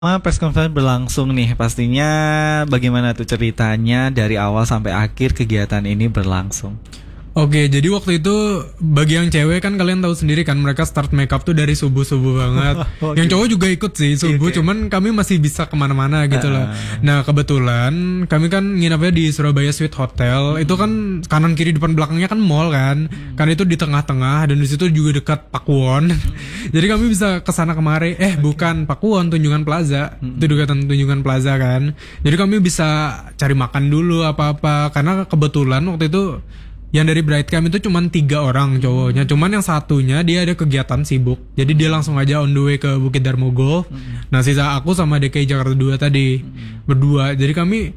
Press conference berlangsung nih, pastinya bagaimana tuh ceritanya dari awal sampai akhir kegiatan ini berlangsung? Oke, jadi waktu itu bagi yang cewek kan kalian tahu sendiri kan mereka start makeup tuh dari subuh-subuh banget. Yang cowok juga ikut sih subuh, cuman kami masih bisa kemana-mana gitu loh. Nah kebetulan kami kan nginapnya di Surabaya Sweet Hotel. Itu kan kanan kiri depan belakangnya kan mall kan. Kan itu di tengah-tengah dan di situ juga dekat Pakuwon. Jadi kami bisa kesana kemari. Bukan Pakuwon, Tunjungan Plaza. Itu dekatan Tunjungan Plaza kan. Jadi kami bisa cari makan dulu apa-apa karena kebetulan waktu itu yang dari Brightcam itu cuma 3 orang cowoknya. Cuman yang satunya dia ada kegiatan sibuk. Jadi dia langsung aja on the way ke Bukit Darmo Golf. Nah sisa aku sama DKI Jakarta 2 tadi berdua. Jadi kami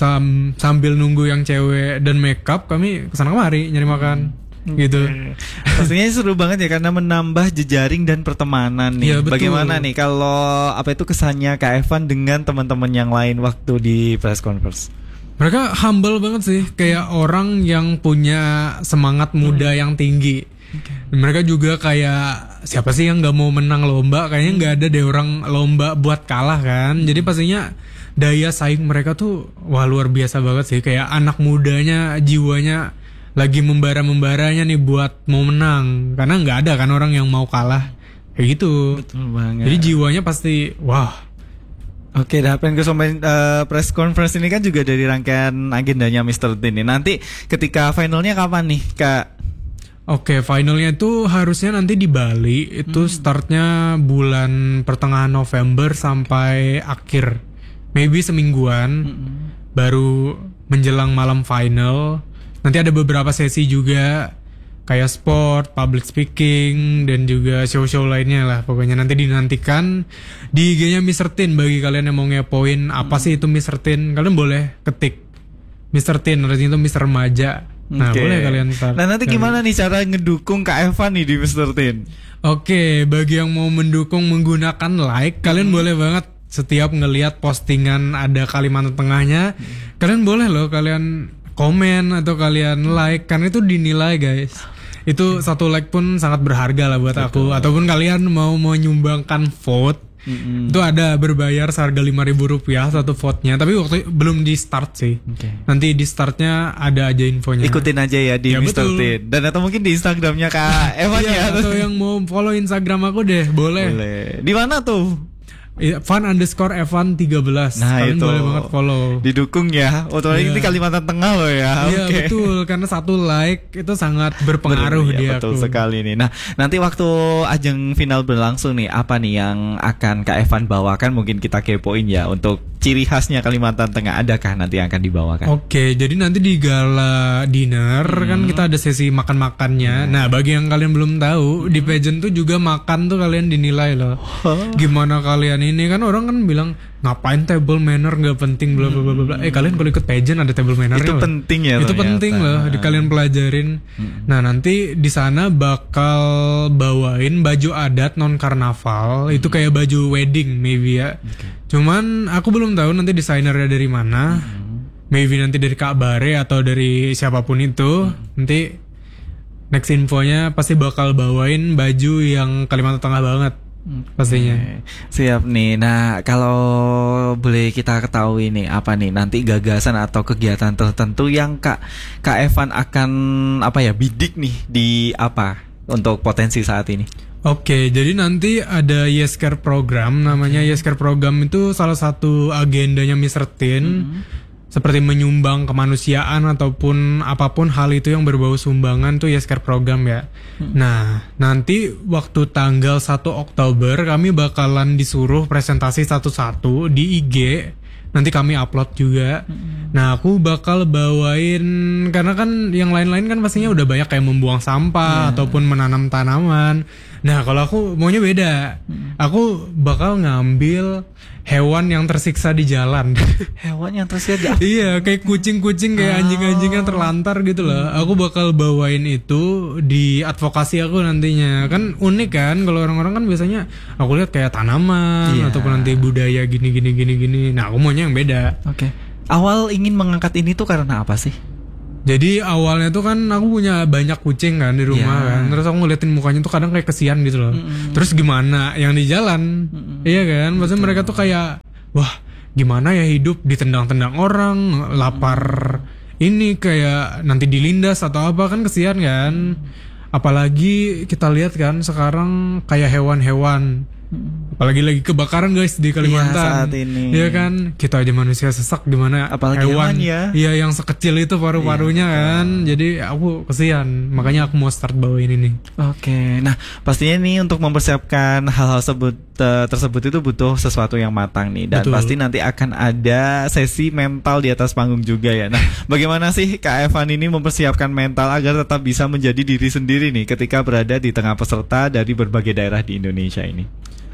sambil nunggu yang cewek dan makeup, kami kesana kemari nyari makan. Gitu. Pastinya seru banget ya karena menambah jejaring dan pertemanan nih. Ya, bagaimana nih kalau apa itu kesannya Kak Evan dengan teman-teman yang lain waktu di press conference? Mereka humble banget sih, kayak orang yang punya semangat muda yang tinggi. Mereka juga kayak siapa sih yang nggak mau menang lomba? Kayaknya nggak ada deh orang lomba buat kalah kan. Jadi pastinya daya saing mereka tuh wah luar biasa banget sih. Kayak anak mudanya jiwanya lagi membara-membaranya nih buat mau menang. Karena nggak ada kan orang yang mau kalah kayak gitu. Betul banget. Jadi jiwanya pasti wah. Oke, Dapen ke press conference ini kan juga dari rangkaian agendanya Mr. Tin nih. Nanti ketika finalnya kapan nih, Kak? Oke, finalnya itu harusnya nanti di Bali. Itu startnya bulan pertengahan November sampai akhir. Maybe semingguan. Baru menjelang malam final. Nanti ada beberapa sesi juga. Kayak sport, public speaking, dan juga show-show lainnya lah. Pokoknya nanti dinantikan di IG-nya Mr. Tin. Bagi kalian yang mau ngepoin apa sih itu Mr. Tin, kalian boleh ketik Mr. Tin, artinya itu Mr. Remaja. Nah boleh kalian start. Nah nanti gimana nih cara ngedukung Kak Evan nih di Mr. Tin? Oke, bagi yang mau mendukung menggunakan like, kalian boleh banget setiap ngelihat postingan ada Kalimantan Tengahnya, kalian boleh loh kalian komen atau kalian like, karena itu dinilai guys. Itu satu like pun sangat berharga lah buat aku. Ataupun kalian mau menyumbangkan vote, itu ada berbayar seharga Rp5.000 satu vote-nya. Tapi waktu belum di start sih. Nanti di startnya ada aja infonya. Ikutin aja ya di Mr. Tin. Dan atau mungkin di Instagramnya Kak Evan ya. Atau yang mau follow Instagram aku deh, boleh. Di mana tuh? Fan_Evan 13. Nah kalian itu boleh banget follow. Didukung ya. Ini Kalimantan Tengah loh ya. Iya betul, karena satu like itu sangat berpengaruh di betul aku. Sekali nih. Nah nanti waktu ajang final berlangsung nih, apa nih yang akan Kak Evan bawakan? Mungkin kita kepoin ya untuk ciri khasnya Kalimantan Tengah. Adakah nanti yang akan dibawakan? Oke, jadi nanti di gala dinner kan kita ada sesi makan-makannya. Nah bagi yang kalian belum tahu, di pageant tuh juga makan tuh kalian dinilai loh. Gimana kalian ini kan orang kan bilang ngapain table manner nggak penting bla bla bla bla. Kalian kalau ikut pageant ada table manner itu loh. Penting ya. Itu penting loh di kalian pelajarin. Nah nanti di sana bakal bawain baju adat non karnaval. Itu kayak baju wedding maybe ya. Cuman aku belum tahu nanti desainernya dari mana. Maybe nanti dari Kak Bare atau dari siapapun itu. Nanti next infonya pasti bakal bawain baju yang Kalimantan Tengah banget. Pastinya. Siap nih. Nah kalau boleh kita ketahui nih, apa nih nanti gagasan atau kegiatan tertentu yang Kak Evan akan bidik nih di apa untuk potensi saat ini? Oke, jadi nanti ada Yescare program, namanya Yescare program itu salah satu agendanya Mr. Tin. Seperti menyumbang kemanusiaan ataupun apapun hal itu yang berbau sumbangan tuh Yescare program ya. Nah, nanti waktu tanggal 1 Oktober kami bakalan disuruh presentasi satu-satu di IG. Nanti kami upload juga. Nah aku bakal bawain, karena kan yang lain-lain kan pastinya udah banyak kayak membuang sampah ataupun menanam tanaman. Nah kalau aku maunya beda. Aku bakal ngambil hewan yang tersiksa di jalan. Hewan yang tersiksa? Iya, kayak kucing-kucing, kayak anjing-anjing yang terlantar gitu loh. Aku bakal bawain itu di advokasi aku nantinya. Kan unik kan, kalau orang-orang kan biasanya aku lihat kayak tanaman ataupun nanti budaya gini. Nah aku maunya yang beda. Awal ingin mengangkat ini tuh karena apa sih? Jadi awalnya tuh kan aku punya banyak kucing kan di rumah kan. Terus aku ngeliatin mukanya tuh kadang kayak kesian gitu loh. Terus gimana yang di jalan? Iya kan? Maksudnya mereka tuh kayak, wah gimana ya hidup ditendang-tendang orang, lapar ini kayak nanti dilindas atau apa kan, kesian kan. Apalagi kita lihat kan sekarang kayak hewan-hewan, apalagi lagi kebakaran guys di Kalimantan. Saat ini. Iya kan, kita aja manusia sesak, gimana Apalagi hewan ya. Iya, yang sekecil itu paru-parunya kan. Jadi aku kesian, makanya aku mau start bawain ini. Oke, nah pastinya nih untuk mempersiapkan hal-hal tersebut itu butuh sesuatu yang matang nih. Dan Betul. pasti nanti akan ada sesi mental di atas panggung juga ya. Nah, bagaimana sih Kak Evan ini mempersiapkan mental agar tetap bisa menjadi diri sendiri nih ketika berada di tengah peserta dari berbagai daerah di Indonesia ini?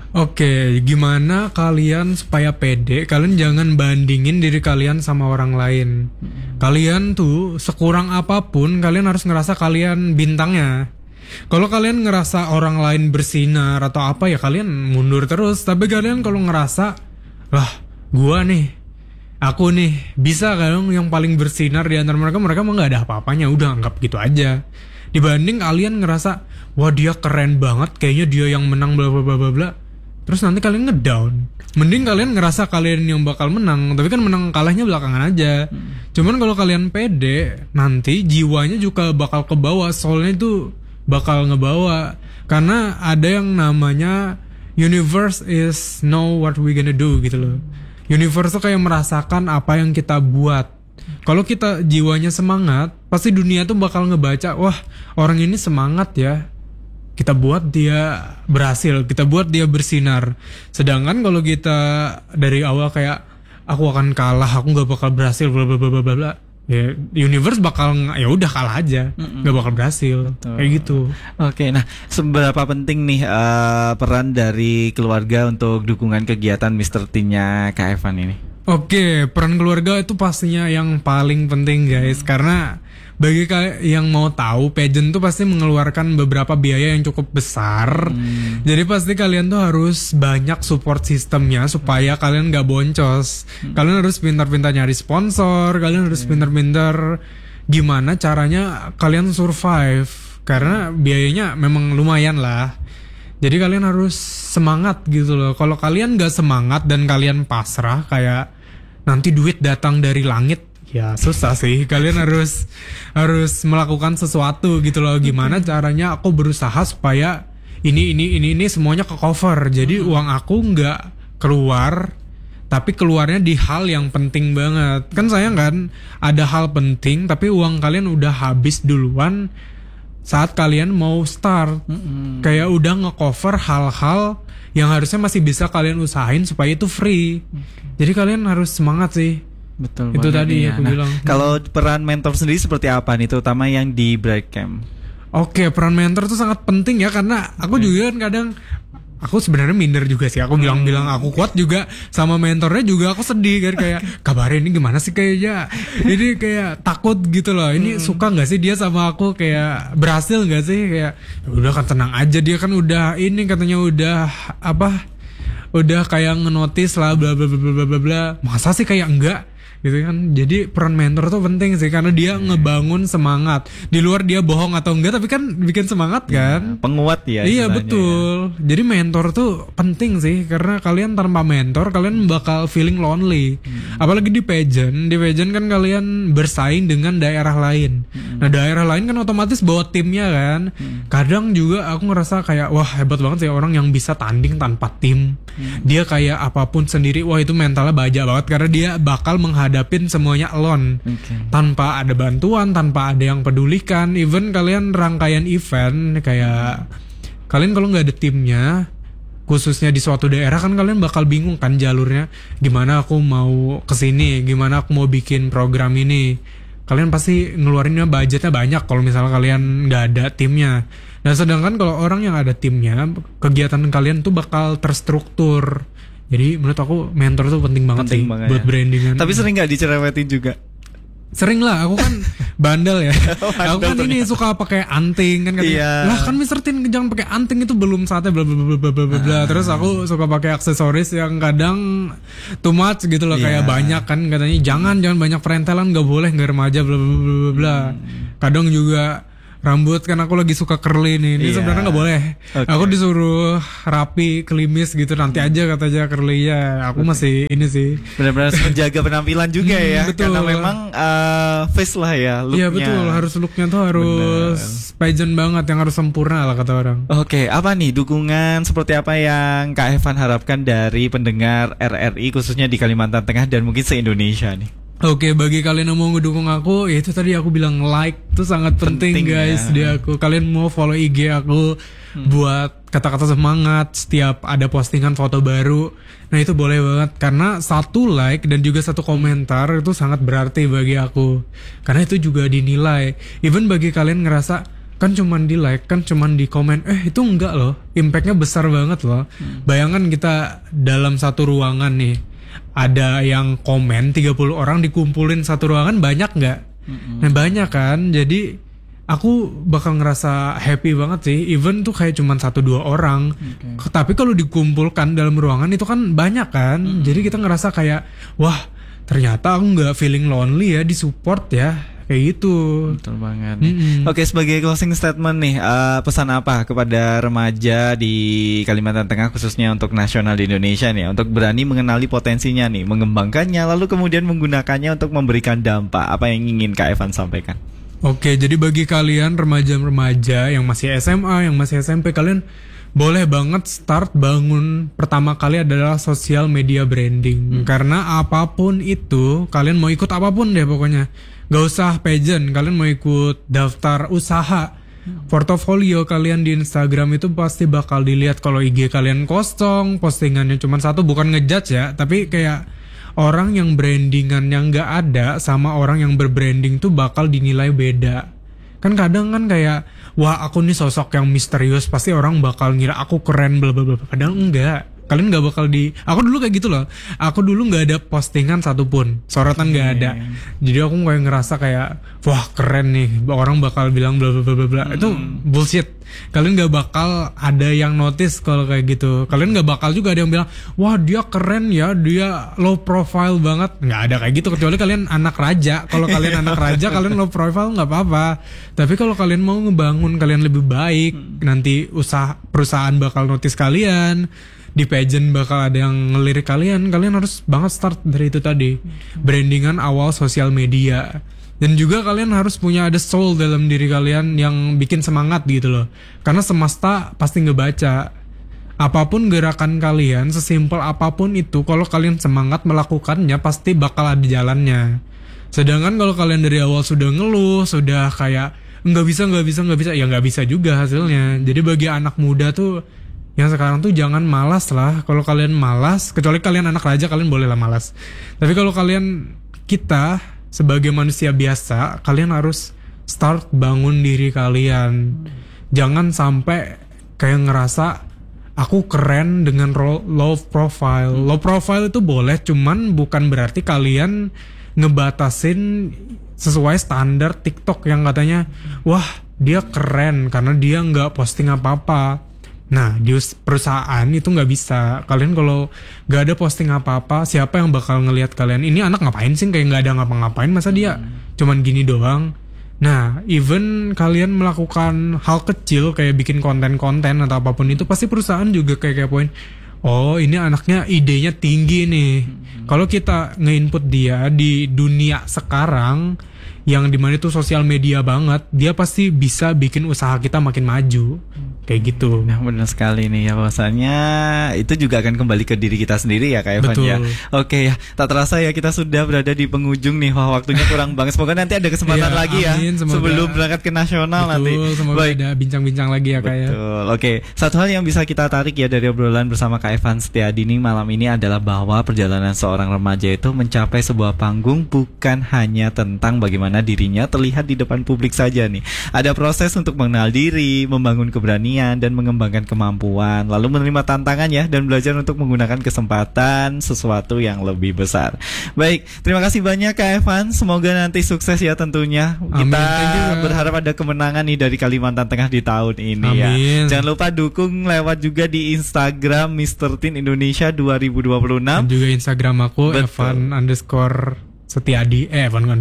Oke, gimana kalian supaya pede? Kalian jangan bandingin diri kalian sama orang lain. Kalian tuh sekurang apapun, kalian harus ngerasa kalian bintangnya. Kalau kalian ngerasa orang lain bersinar atau apa ya kalian mundur terus. Tapi kalian kalau ngerasa, wah gua nih, aku nih bisa kan yang paling bersinar di antara mereka mah nggak ada apa-apanya, udah anggap gitu aja. Dibanding kalian ngerasa, wah dia keren banget, kayaknya dia yang menang bla bla bla bla bla. Terus nanti kalian ngedown. Mending kalian ngerasa kalian yang bakal menang, tapi kan menang kalahnya belakangan aja. Cuman kalau kalian pede, nanti jiwanya juga bakal kebawa, soalnya itu bakal ngebawa. Karena ada yang namanya universe is know what we gonna do gitu loh. Universe tuh kayak merasakan apa yang kita buat. Kalau kita jiwanya semangat, pasti dunia tuh bakal ngebaca, wah orang ini semangat ya, kita buat dia berhasil, kita buat dia bersinar. Sedangkan kalau kita dari awal kayak aku akan kalah, aku nggak bakal berhasil, bla bla bla bla bla, ya universe bakal ya udah kalah aja, nggak bakal berhasil. Betul. Kayak gitu. Oke, nah seberapa penting nih peran dari keluarga untuk dukungan kegiatan Mr. Teen-nya Kak Evan ini? Oke, peran keluarga itu pastinya yang paling penting guys, karena bagi kalian yang mau tahu, pageant tuh pasti mengeluarkan beberapa biaya yang cukup besar. Jadi pasti kalian tuh harus banyak support sistemnya supaya kalian gak boncos. Kalian harus pintar-pintar nyari sponsor, kalian harus pintar-pintar gimana caranya kalian survive, karena biayanya memang lumayan lah. Jadi kalian harus semangat gitu loh. Kalau kalian gak semangat dan kalian pasrah kayak nanti duit datang dari langit, ya susah sih. Kalian harus melakukan sesuatu gitu loh. Gimana caranya aku berusaha supaya ini semuanya ke cover. Jadi uang aku nggak keluar, tapi keluarnya di hal yang penting banget. Kan sayang kan, ada hal penting tapi uang kalian udah habis duluan saat kalian mau start. Kayak udah nge-cover hal-hal yang harusnya masih bisa kalian usahain supaya itu free. Jadi kalian harus semangat sih. Betul. Itu tadi ya. aku bilang. Kalau peran mentor sendiri seperti apa nih, terutama yang di Bright Camp? Oke, peran mentor itu sangat penting ya, karena aku juga kan kadang aku sebenarnya minder juga sih. Aku bilang aku kuat juga, sama mentornya juga aku sedih kan, kayak kabarin ini gimana sih kayaknya. Ini kayak takut gitu loh. Ini suka nggak sih dia sama aku, kayak berhasil nggak sih, kayak udah kan tenang aja, dia kan udah ini katanya udah apa? Udah kayak ngenotis lah bla bla bla bla bla bla. Masa sih kayak enggak? Gitu kan. Jadi peran mentor tuh penting sih, karena dia ngebangun semangat. Di luar dia bohong atau enggak, tapi kan bikin semangat kan. Penguat ya. Iya betul. Ya. Jadi mentor tuh penting sih, karena kalian tanpa mentor kalian bakal feeling lonely. Apalagi di pageant kan kalian bersaing dengan daerah lain. Nah daerah lain kan otomatis bawa timnya kan. Kadang juga aku ngerasa kayak wah hebat banget sih orang yang bisa tanding tanpa tim. Dia kayak apapun sendiri. Wah itu mentalnya baja banget, karena dia bakal menghadapin semuanya alone, tanpa ada bantuan, tanpa ada yang pedulikan. Even kalian rangkaian event kayak kalian kalau nggak ada timnya, khususnya di suatu daerah kan kalian bakal bingung kan jalurnya, gimana aku mau kesini, gimana aku mau bikin program ini. Kalian pasti ngeluarinnya budgetnya banyak kalau misalnya kalian nggak ada timnya. Nah sedangkan kalau orang yang ada timnya, kegiatan kalian tuh bakal terstruktur. Jadi menurut aku mentor tuh penting banget sih buat ya. brandingan. Tapi sering nggak dicerewetin juga? Sering lah, aku kan bandel ya. Aku kan ini suka pakai anting kan katanya. Iya. Lah kan Mr. Tin jangan pakai anting, itu belum saatnya bla bla bla bla bla bla. Terus aku suka pakai aksesoris yang kadang too much gitu loh, kayak banyak kan katanya jangan banyak perentelan, enggak boleh, enggak remaja bla bla bla bla. Kadang juga rambut kan aku lagi suka curly nih. Ini sebenarnya nggak boleh. Aku disuruh rapi, klimis gitu. Nanti aja katanya curly ya. Aku masih ini sih. Benar-benar menjaga penampilan juga ya. Betul. Karena memang face lah ya, looknya. Iya betul. Harus looknya tuh harus pageant banget, yang harus sempurna lah kata orang. Oke, apa nih dukungan seperti apa yang Kak Evan harapkan dari pendengar RRI khususnya di Kalimantan Tengah dan mungkin se-Indonesia nih? Oke, bagi kalian yang mau ngedukung aku, ya itu tadi aku bilang like itu sangat penting guys di aku. Kalian mau follow IG aku buat kata-kata semangat setiap ada postingan foto baru. Nah itu boleh banget, karena satu like dan juga satu komentar itu sangat berarti bagi aku. Karena itu juga dinilai. Even bagi kalian ngerasa kan cuman di like, kan cuman di komen, itu enggak loh, impactnya besar banget loh. Bayangkan kita dalam satu ruangan nih, ada yang komen 30 orang dikumpulin satu ruangan, banyak nggak? Nah banyak kan, jadi aku bakal ngerasa happy banget sih. Even tuh kayak cuman 1-2 orang, tapi kalau dikumpulkan dalam ruangan itu kan banyak kan. Jadi kita ngerasa kayak, wah ternyata aku nggak feeling lonely ya, disupport ya. Kayak gitu. Betul banget. Oke, sebagai closing statement nih, pesan apa kepada remaja di Kalimantan Tengah khususnya untuk nasional di Indonesia nih, untuk berani mengenali potensinya nih, mengembangkannya, lalu kemudian menggunakannya untuk memberikan dampak. Apa yang ingin Kak Evan sampaikan? Oke, jadi bagi kalian remaja-remaja yang masih SMA, yang masih SMP, kalian boleh banget start bangun pertama kali adalah sosial media branding. Karena apapun itu, kalian mau ikut apapun deh pokoknya. Gak usah pageant, kalian mau ikut daftar usaha, portofolio kalian di Instagram itu pasti bakal dilihat. Kalau IG kalian kosong, postingannya cuma satu, bukan ngejudge ya, tapi kayak orang yang brandingannya nggak ada sama orang yang berbranding tuh bakal dinilai beda. Kan kadang kan kayak, wah aku nih sosok yang misterius, pasti orang bakal ngira aku keren bla bla bla. Padahal enggak. Kalian gak bakal aku dulu kayak gitu loh. Aku dulu gak ada postingan satupun, sorotan gak ada. Jadi aku kayak ngerasa kayak, wah keren nih, orang bakal bilang bla bla bla bla. Itu bullshit. Kalian gak bakal ada yang notice kalau kayak gitu. Kalian gak bakal juga ada yang bilang, wah dia keren ya, dia low profile banget. Gak ada kayak gitu, kecuali kalian anak raja. Kalau kalian anak raja, kalian low profile gak apa-apa. Tapi kalau kalian mau ngebangun kalian lebih baik, nanti perusahaan bakal notice kalian, di pageant bakal ada yang ngelirik kalian harus banget start dari itu tadi. Brandingan awal sosial media. Dan juga kalian harus punya ada soul dalam diri kalian yang bikin semangat gitu loh. Karena semesta pasti ngebaca. Apapun gerakan kalian, sesimpel apapun itu, kalau kalian semangat melakukannya pasti bakal ada jalannya. Sedangkan kalau kalian dari awal sudah ngeluh, sudah kayak nggak bisa, ya nggak bisa juga hasilnya. Jadi bagi anak muda tuh yang sekarang tuh jangan malas lah. Kalau kalian malas, kecuali kalian anak raja, kalian boleh lah malas. Tapi kalau kita sebagai manusia biasa, kalian harus start bangun diri kalian. Jangan sampai kayak ngerasa aku keren dengan low profile. Low profile itu boleh, cuman bukan berarti kalian ngebatasin sesuai standar TikTok yang katanya, wah dia keren karena dia nggak posting apa-apa. Nah di perusahaan itu nggak bisa. Kalian kalau nggak ada posting apa-apa, siapa yang bakal ngelihat kalian? Ini anak ngapain sih, kayak nggak ada ngapa-ngapain, masa dia cuman gini doang. Nah even kalian melakukan hal kecil kayak bikin konten-konten atau apapun itu, pasti perusahaan juga kayak poin, oh ini anaknya idenya tinggi nih. Kalau kita nge-input dia di dunia sekarang yang dimana itu sosial media banget, dia pasti bisa bikin usaha kita makin maju. Kayak gitu. Nah benar sekali nih ya, bahwasannya itu juga akan kembali ke diri kita sendiri ya Kak Evan. Betul. Ya. Oke ya, tak terasa ya kita sudah berada di penghujung nih. Wah waktunya kurang banget. Semoga nanti ada kesempatan lagi amin, ya sebelum berangkat ke nasional. Betul, nanti. Semoga ada bincang-bincang lagi ya Kak ya. Betul. Oke, satu hal yang bisa kita tarik ya dari obrolan bersama Kak Evan Setiadi nih malam ini adalah bahwa perjalanan seorang remaja itu mencapai sebuah panggung bukan hanya tentang bagaimana dirinya terlihat di depan publik saja nih. Ada proses untuk mengenal diri, membangun keberanian, kesenian dan mengembangkan kemampuan, lalu menerima tantangan ya, dan belajar untuk menggunakan kesempatan sesuatu yang lebih besar. Baik, terima kasih banyak Kak Evan. Semoga nanti sukses ya tentunya. Amin. Kita berharap ada kemenangan nih dari Kalimantan Tengah di tahun ini. Amin. Ya. Jangan lupa dukung lewat juga di Instagram Mr. Teen Indonesia 2026. Dan juga Instagram aku Betul. Evan_Setiadi,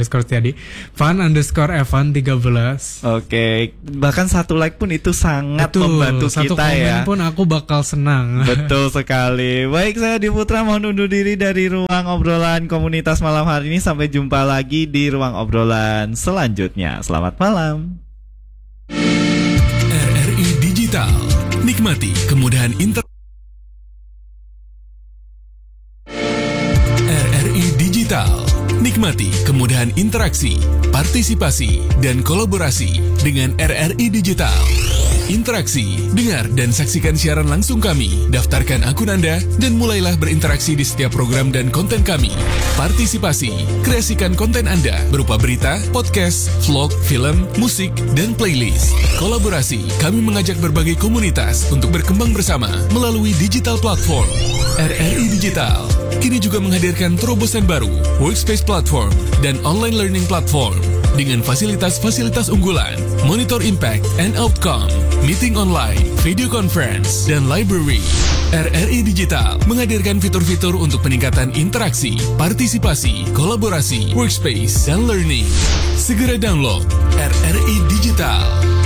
Evan 13. Oke, bahkan satu like pun itu sangat Betul, membantu satu kita komen ya. pun aku bakal senang. Betul sekali. Baik, saya Adi Putra mohon undur diri dari ruang obrolan komunitas malam hari ini. Sampai jumpa lagi di ruang obrolan selanjutnya. Selamat malam. RRI Digital. Nikmati kemudahan RRI Digital. Nikmati kemudahan interaksi, partisipasi, dan kolaborasi dengan RRI Digital. Interaksi, dengar dan saksikan siaran langsung kami. Daftarkan akun Anda dan mulailah berinteraksi di setiap program dan konten kami. Partisipasi, kreasikan konten Anda berupa berita, podcast, vlog, film, musik, dan playlist. Kolaborasi, kami mengajak berbagai komunitas untuk berkembang bersama melalui digital platform. RRI Digital kini juga menghadirkan terobosan baru, workspace platform, dan online learning platform dengan fasilitas-fasilitas unggulan, monitor impact and outcome, meeting online, video conference, dan library. RRI Digital menghadirkan fitur-fitur untuk peningkatan interaksi, partisipasi, kolaborasi, workspace, dan learning. Segera download RRI Digital.